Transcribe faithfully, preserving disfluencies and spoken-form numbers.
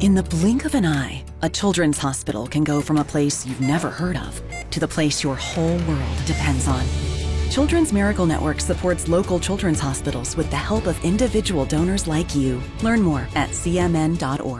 In the blink of an eye, a children's hospital can go from a place you've never heard of to the place your whole world depends on. Children's Miracle Network supports local children's hospitals with the help of individual donors like you. Learn more at c m n dot org.